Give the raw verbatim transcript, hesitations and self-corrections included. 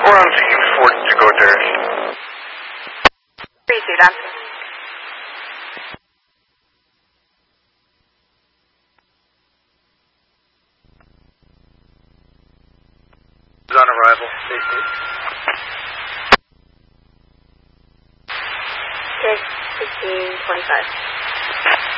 four on Z four to go there. three two, done. On arrival, safety. Okay, fifteen twenty-five.